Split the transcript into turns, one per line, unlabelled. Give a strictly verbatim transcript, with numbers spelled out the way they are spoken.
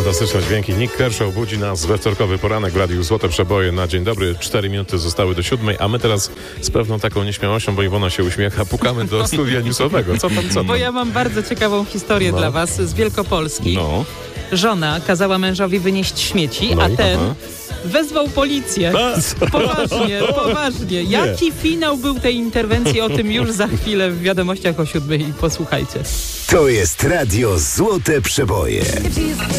Fantastyczne dźwięki. Nick Kershaw budzi nas we wtorkowy poranek w Radiu Złote Przeboje na dzień dobry. Cztery minuty zostały do siódmej, a my teraz z pewną taką nieśmiałością, bo Iwona się uśmiecha, pukamy do studia newsowego. Co tam, co tam?
Bo ja mam bardzo ciekawą historię
No.
dla was z Wielkopolski.
No.
Żona kazała mężowi wynieść śmieci,
No
a
i-
ten
aha.
wezwał policję.
A,
Poważnie, poważnie. Jaki finał był tej interwencji, o tym już za chwilę w wiadomościach o siódmej. Posłuchajcie.
To jest Radio Złote Przeboje.